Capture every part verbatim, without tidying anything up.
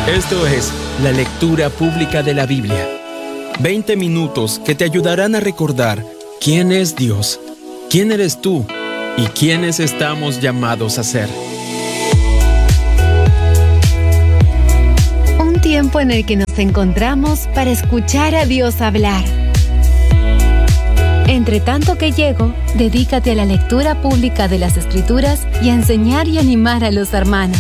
Esto es la lectura pública de la Biblia. veinte minutos que te ayudarán a recordar quién es Dios, quién eres tú y quiénes estamos llamados a ser. Un tiempo en el que nos encontramos para escuchar a Dios hablar. Entre tanto que llego, dedícate a la lectura pública de las Escrituras y a enseñar y animar a los hermanos.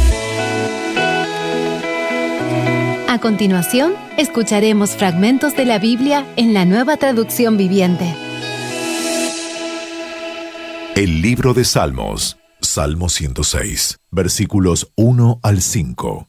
A continuación, escucharemos fragmentos de la Biblia en la Nueva Traducción Viviente. El libro de Salmos, Salmo ciento seis, versículos uno al cinco.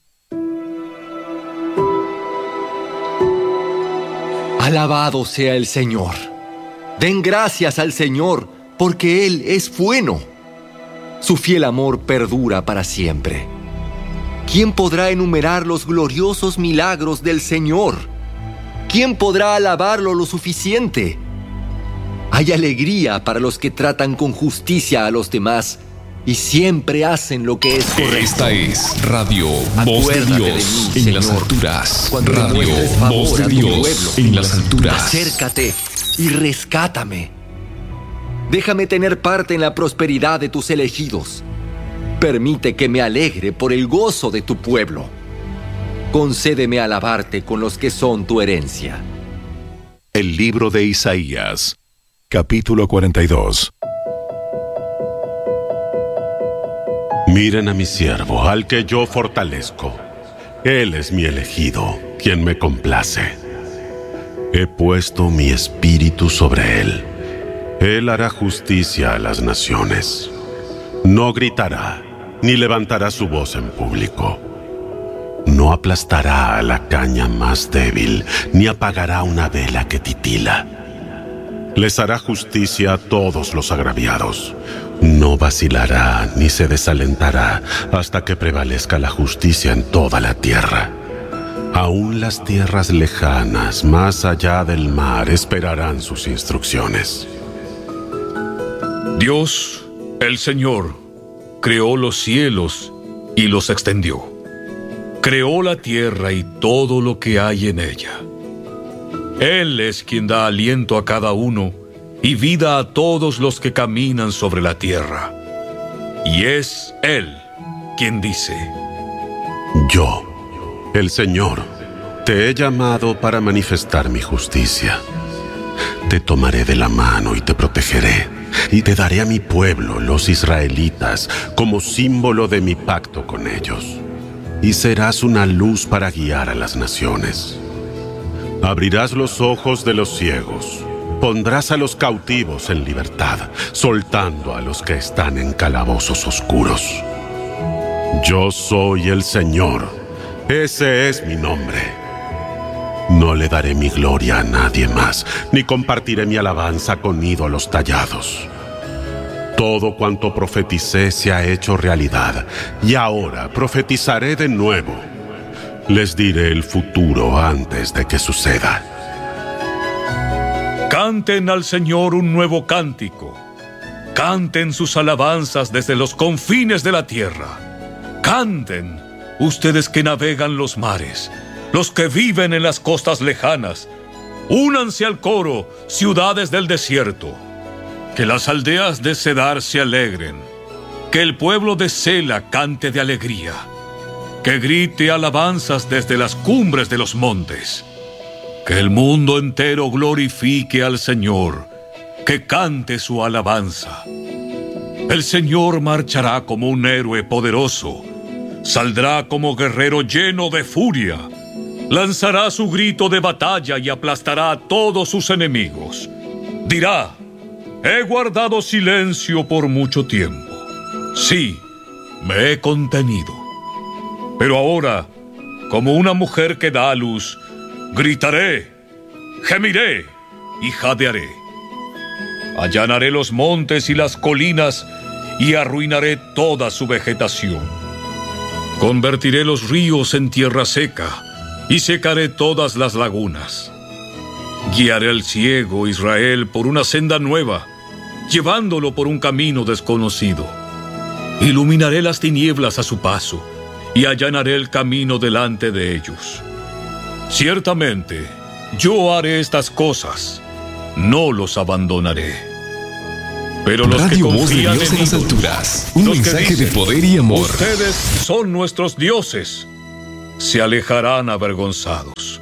Alabado sea el Señor. Den gracias al Señor, porque Él es bueno. Su fiel amor perdura para siempre. ¿Quién podrá enumerar los gloriosos milagros del Señor? ¿Quién podrá alabarlo lo suficiente? Hay alegría para los que tratan con justicia a los demás y siempre hacen lo que es correcto. Esta es Radio Voz de Acuérdate Dios de mí, en Señor, las alturas. cuando Radio demuestres favor Voz de a tu Dios pueblo. en las alturas. Acércate y rescátame. Déjame tener parte en la prosperidad de tus elegidos. Permite que me alegre por el gozo de tu pueblo. Concédeme alabarte con los que son tu herencia. El libro de Isaías, capítulo cuarenta y dos. Miren a mi siervo, al que yo fortalezco. Él es mi elegido, quien me complace. He puesto mi espíritu sobre él. Él hará justicia a las naciones. No gritará, ni levantará su voz en público. No aplastará a la caña más débil, ni apagará una vela que titila. Les hará justicia a todos los agraviados. No vacilará ni se desalentará hasta que prevalezca la justicia en toda la tierra. Aún las tierras lejanas, más allá del mar, esperarán sus instrucciones. Dios, el Señor, creó los cielos y los extendió. Creó la tierra y todo lo que hay en ella. Él es quien da aliento a cada uno y vida a todos los que caminan sobre la tierra. Y es Él quien dice: Yo, el Señor, te he llamado para manifestar mi justicia. Te tomaré de la mano y te protegeré, y te daré a mi pueblo, los israelitas, como símbolo de mi pacto con ellos. Y serás una luz para guiar a las naciones. Abrirás los ojos de los ciegos, pondrás a los cautivos en libertad, soltando a los que están en calabozos oscuros. Yo soy el Señor, ese es mi nombre. No le daré mi gloria a nadie más, ni compartiré mi alabanza con ídolos tallados. Todo cuanto profeticé se ha hecho realidad, y ahora profetizaré de nuevo. Les diré el futuro antes de que suceda. Canten al Señor un nuevo cántico. Canten sus alabanzas desde los confines de la tierra. Canten, ustedes que navegan los mares, los que viven en las costas lejanas. Únanse al coro, ciudades del desierto. Que las aldeas de Cedar se alegren. Que el pueblo de Sela cante de alegría. Que grite alabanzas desde las cumbres de los montes. Que el mundo entero glorifique al Señor. Que cante su alabanza. El Señor marchará como un héroe poderoso. Saldrá como guerrero lleno de furia. Lanzará su grito de batalla y aplastará a todos sus enemigos. Dirá: he guardado silencio por mucho tiempo. Sí, me he contenido. Pero ahora, como una mujer que da a luz, gritaré, gemiré y jadearé. Allanaré los montes y las colinas y arruinaré toda su vegetación. Convertiré los ríos en tierra seca y secaré todas las lagunas. Guiaré al ciego Israel por una senda nueva, llevándolo por un camino desconocido. Iluminaré las tinieblas a su paso y allanaré el camino delante de ellos. Ciertamente, yo haré estas cosas, no los abandonaré. Pero los Radio que Voz de confían Dios en en las ídolos, alturas. Un los que mensaje dicen, de poder y amor. ustedes son nuestros dioses, se alejarán avergonzados.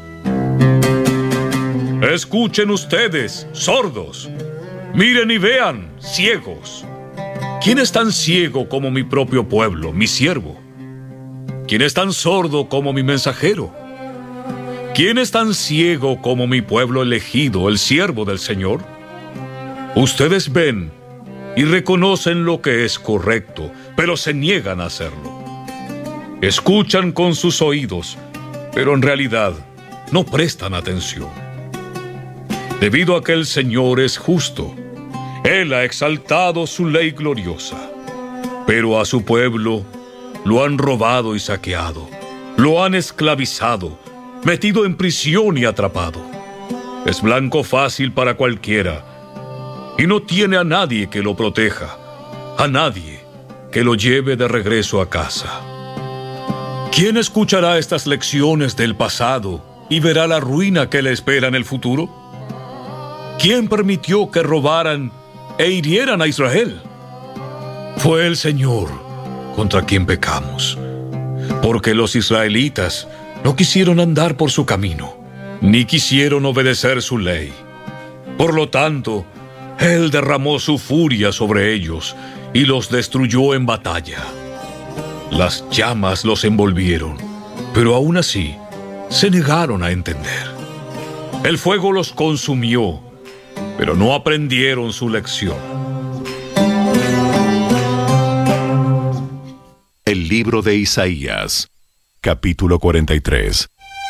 Escuchen ustedes, sordos. Miren y vean, ciegos. ¿Quién es tan ciego como mi propio pueblo, mi siervo? ¿Quién es tan sordo como mi mensajero? ¿Quién es tan ciego como mi pueblo elegido, el siervo del Señor? Ustedes ven y reconocen lo que es correcto, pero se niegan a hacerlo. Escuchan con sus oídos, pero en realidad no prestan atención. Debido a que el Señor es justo, Él ha exaltado su ley gloriosa, pero a su pueblo lo han robado y saqueado, lo han esclavizado, metido en prisión y atrapado. Es blanco fácil para cualquiera, y no tiene a nadie que lo proteja, a nadie que lo lleve de regreso a casa. ¿Quién escuchará estas lecciones del pasado y verá la ruina que le espera en el futuro? ¿Quién permitió que robaran e hirieran a Israel? Fue el Señor contra quien pecamos, porque los israelitas no quisieron andar por su camino, ni quisieron obedecer su ley. Por lo tanto, Él derramó su furia sobre ellos y los destruyó en batalla. Las llamas los envolvieron, pero aún así se negaron a entender. El fuego los consumió, pero no aprendieron su lección. El libro de Isaías, capítulo cuarenta y tres.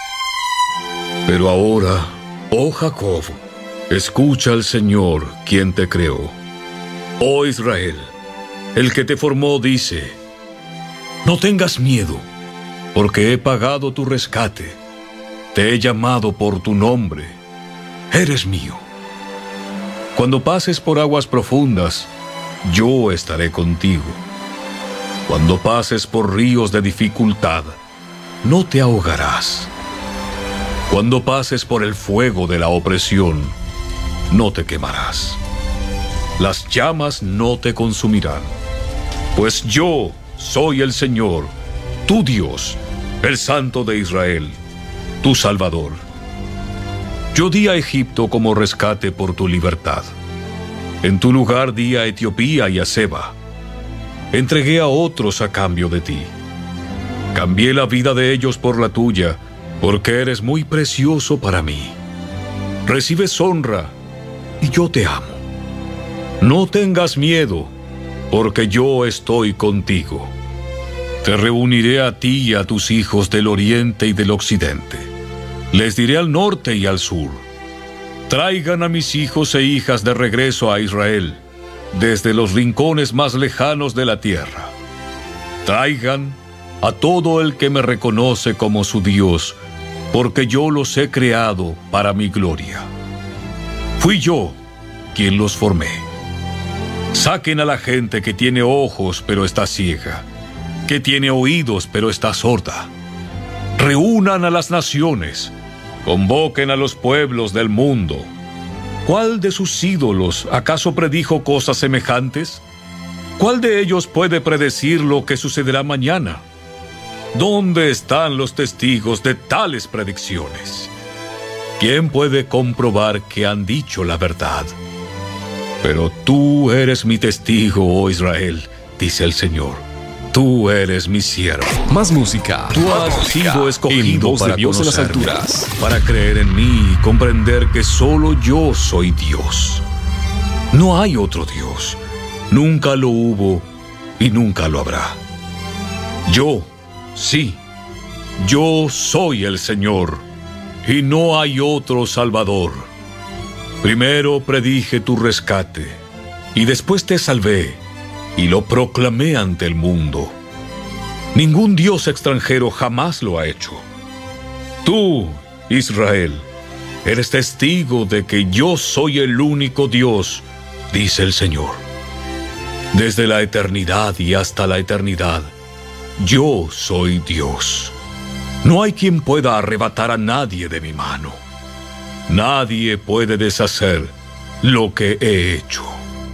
Pero ahora, oh Jacob, escucha al Señor, quien te creó. Oh Israel, el que te formó dice: no tengas miedo, porque he pagado tu rescate. Te he llamado por tu nombre. Eres mío. Cuando pases por aguas profundas, yo estaré contigo. Cuando pases por ríos de dificultad, no te ahogarás. Cuando pases por el fuego de la opresión, no te quemarás. Las llamas no te consumirán, pues yo soy el Señor, tu Dios, el Santo de Israel, tu Salvador. Yo di a Egipto como rescate por tu libertad. En tu lugar di a Etiopía y a Seba. Entregué a otros a cambio de ti. Cambié la vida de ellos por la tuya, porque eres muy precioso para mí. Recibes honra y yo te amo. No tengas miedo, porque yo estoy contigo. Te reuniré a ti y a tus hijos del oriente y del occidente. Les diré al norte y al sur: traigan a mis hijos e hijas de regreso a Israel, desde los rincones más lejanos de la tierra. Traigan a todo el que me reconoce como su Dios, porque yo los he creado para mi gloria. Fui yo quien los formé. Saquen a la gente que tiene ojos pero está ciega, que tiene oídos pero está sorda. Reúnan a las naciones, convoquen a los pueblos del mundo. ¿Cuál de sus ídolos acaso predijo cosas semejantes? ¿Cuál de ellos puede predecir lo que sucederá mañana? ¿Dónde están los testigos de tales predicciones? ¿Quién puede comprobar que han dicho la verdad? Pero tú eres mi testigo, oh Israel, dice el Señor. Tú eres mi siervo. Más música. Tú Más has música. sido En escogido Voz de para Dios en las conocerme, alturas. para creer en mí y comprender que solo yo soy Dios. No hay otro Dios. Nunca lo hubo y nunca lo habrá. Yo, sí, yo soy el Señor, y no hay otro Salvador. Primero predije tu rescate, y después te salvé, y lo proclamé ante el mundo. Ningún Dios extranjero jamás lo ha hecho. Tú, Israel, eres testigo de que yo soy el único Dios, dice el Señor. Desde la eternidad y hasta la eternidad, Yo soy Dios. No hay quien pueda arrebatar a nadie de mi mano. Nadie puede deshacer lo que he hecho.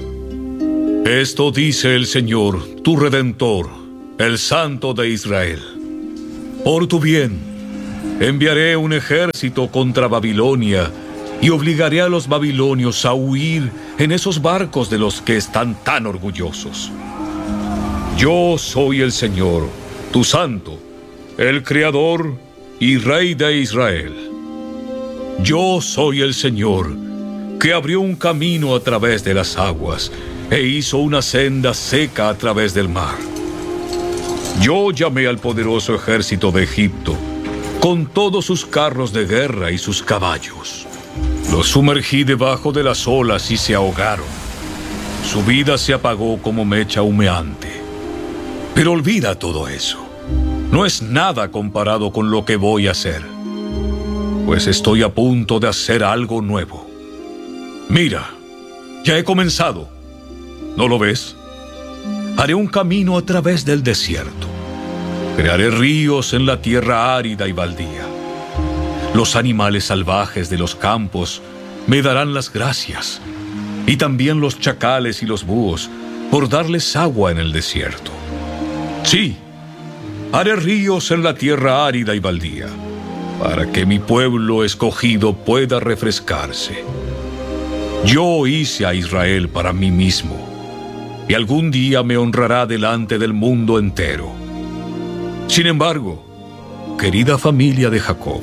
Esto dice el Señor, tu Redentor, el Santo de Israel. Por tu bien, enviaré un ejército contra Babilonia y obligaré a los babilonios a huir en esos barcos de los que están tan orgullosos. Yo soy el Señor, tu Santo, el Creador y Rey de Israel. Yo soy el Señor, que abrió un camino a través de las aguas e hizo una senda seca a través del mar. Yo llamé al poderoso ejército de Egipto, con todos sus carros de guerra y sus caballos. Los sumergí debajo de las olas y se ahogaron. Su vida se apagó como mecha humeante. Pero olvida todo eso. No es nada comparado con lo que voy a hacer, pues estoy a punto de hacer algo nuevo. Mira, ya he comenzado. ¿No lo ves? Haré un camino a través del desierto. Crearé ríos en la tierra árida y baldía. Los animales salvajes de los campos me darán las gracias, y también los chacales y los búhos, por darles agua en el desierto. Sí, haré ríos en la tierra árida y baldía, para que mi pueblo escogido pueda refrescarse. Yo hice a Israel para mí mismo, y algún día me honrará delante del mundo entero. Sin embargo, querida familia de Jacob,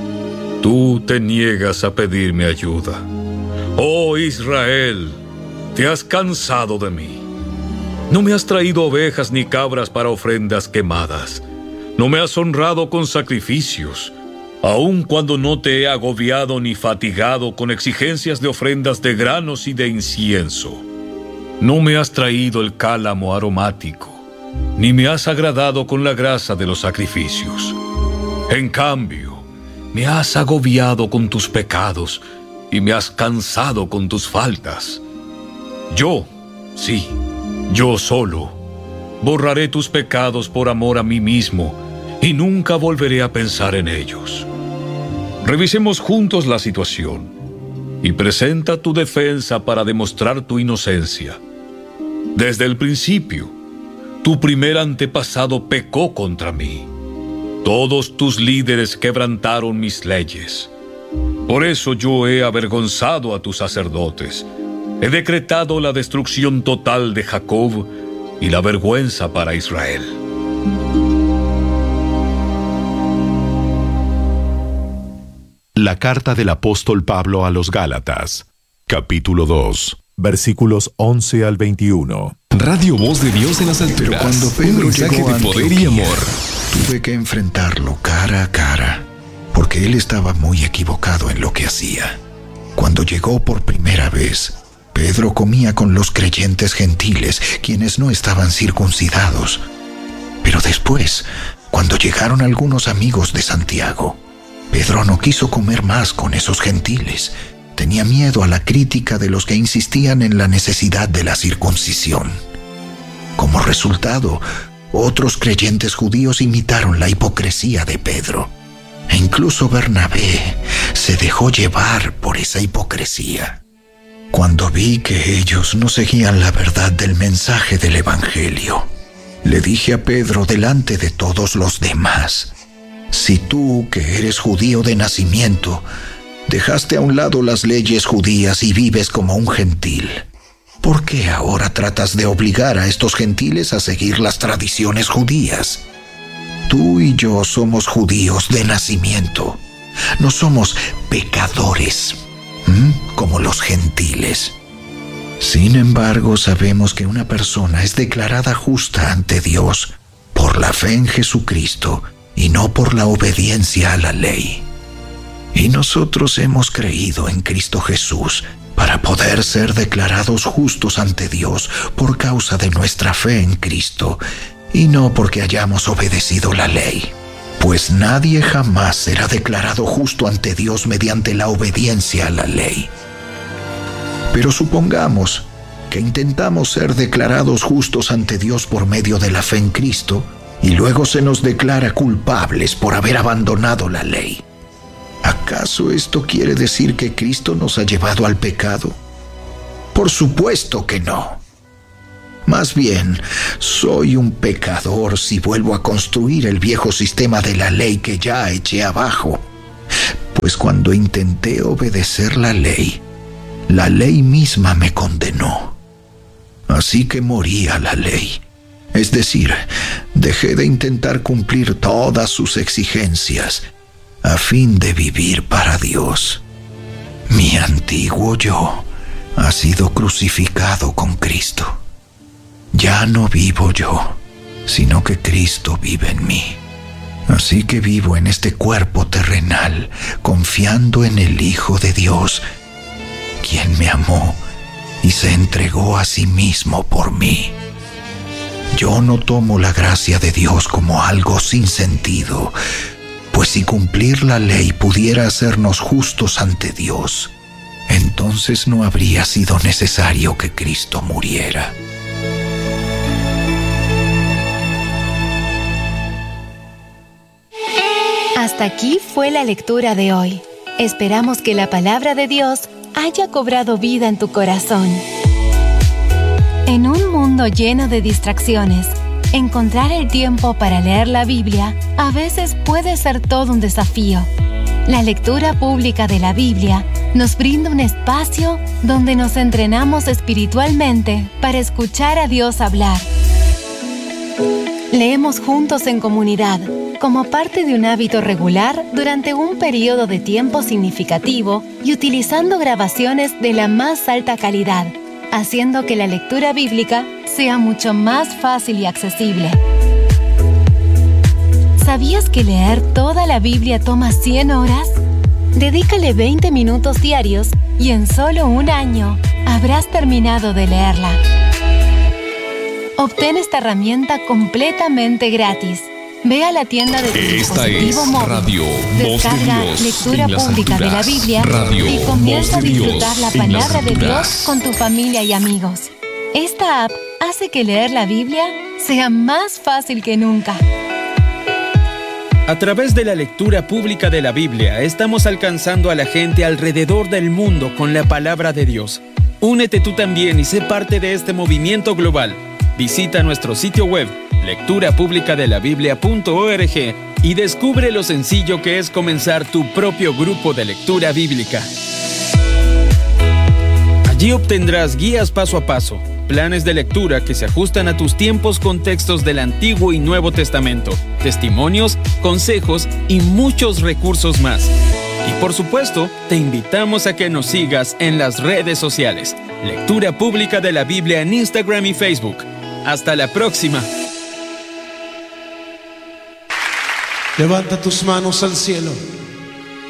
tú te niegas a pedirme ayuda. Oh Israel, te has cansado de mí. No me has traído ovejas ni cabras para ofrendas quemadas. No me has honrado con sacrificios, aun cuando no te he agobiado ni fatigado con exigencias de ofrendas de granos y de incienso. No me has traído el cálamo aromático, ni me has agradado con la grasa de los sacrificios. En cambio, me has agobiado con tus pecados y me has cansado con tus faltas. Yo, sí, yo solo, borraré tus pecados por amor a mí mismo y nunca volveré a pensar en ellos. Revisemos juntos la situación y presenta tu defensa para demostrar tu inocencia. Desde el principio, tu primer antepasado pecó contra mí. Todos tus líderes quebrantaron mis leyes. Por eso yo he avergonzado a tus sacerdotes. He decretado la destrucción total de Jacob y la vergüenza para Israel. La carta del apóstol Pablo a los Gálatas, capítulo dos, versículos once al veintiuno. Radio Voz de Dios en las alturas. Pero cuando Pedro un mensaje llegó de a poder y Antioquía, amor. tuve que enfrentarlo cara a cara, porque él estaba muy equivocado en lo que hacía. Cuando llegó por primera vez, Pedro comía con los creyentes gentiles, quienes no estaban circuncidados. Pero después, cuando llegaron algunos amigos de Santiago, Pedro no quiso comer más con esos gentiles. Tenía miedo a la crítica de los que insistían en la necesidad de la circuncisión. Como resultado, otros creyentes judíos imitaron la hipocresía de Pedro. E incluso Bernabé se dejó llevar por esa hipocresía. Cuando vi que ellos no seguían la verdad del mensaje del Evangelio, le dije a Pedro delante de todos los demás: si tú, que eres judío de nacimiento, dejaste a un lado las leyes judías y vives como un gentil, ¿por qué ahora tratas de obligar a estos gentiles a seguir las tradiciones judías? Tú y yo somos judíos de nacimiento. No somos pecadores, ¿m? como los gentiles. Sin embargo, sabemos que una persona es declarada justa ante Dios por la fe en Jesucristo y no por la obediencia a la ley. Y nosotros hemos creído en Cristo Jesús para poder ser declarados justos ante Dios por causa de nuestra fe en Cristo, y no porque hayamos obedecido la ley. Pues nadie jamás será declarado justo ante Dios mediante la obediencia a la ley. Pero supongamos que intentamos ser declarados justos ante Dios por medio de la fe en Cristo, y luego se nos declara culpables por haber abandonado la ley. ¿Acaso esto quiere decir que Cristo nos ha llevado al pecado? Por supuesto que no. Más bien, soy un pecador si vuelvo a construir el viejo sistema de la ley que ya eché abajo. Pues cuando intenté obedecer la ley, la ley misma me condenó. Así que morí a la ley. Es decir, dejé de intentar cumplir todas sus exigencias a fin de vivir para Dios. Mi antiguo yo ha sido crucificado con Cristo. Ya no vivo yo, sino que Cristo vive en mí. Así que vivo en este cuerpo terrenal, confiando en el Hijo de Dios, quien me amó y se entregó a sí mismo por mí. Yo no tomo la gracia de Dios como algo sin sentido, pues si cumplir la ley pudiera hacernos justos ante Dios, entonces no habría sido necesario que Cristo muriera. Hasta aquí fue la lectura de hoy. Esperamos que la palabra de Dios haya cobrado vida en tu corazón. En un mundo lleno de distracciones, encontrar el tiempo para leer la Biblia a veces puede ser todo un desafío. La lectura pública de la Biblia nos brinda un espacio donde nos entrenamos espiritualmente para escuchar a Dios hablar. Leemos juntos en comunidad, como parte de un hábito regular durante un periodo de tiempo significativo y utilizando grabaciones de la más alta calidad, haciendo que la lectura bíblica sea mucho más fácil y accesible. ¿Sabías que leer toda la Biblia toma cien horas? Dedícale veinte minutos diarios y en solo un año habrás terminado de leerla. Obtén esta herramienta completamente gratis. Ve a la tienda de tu Esta dispositivo es móvil, Radio Voz de descarga Dios Lectura en las Pública de la Alturas. Biblia Radio y comienza a Voz de Dios disfrutar la en las palabra de Alturas. Dios con tu familia y amigos. Esta app hace que leer la Biblia sea más fácil que nunca. A través de la lectura pública de la Biblia, estamos alcanzando a la gente alrededor del mundo con la palabra de Dios. Únete tú también y sé parte de este movimiento global. Visita nuestro sitio web, lectura pública de la biblia punto org, y descubre lo sencillo que es comenzar tu propio grupo de lectura bíblica. Allí obtendrás guías paso a paso, planes de lectura que se ajustan a tus tiempos con textos del Antiguo y Nuevo Testamento, testimonios, consejos y muchos recursos más. Y por supuesto, te invitamos a que nos sigas en las redes sociales. Lectura Pública de la Biblia en Instagram y Facebook. Hasta la próxima. Levanta tus manos al cielo.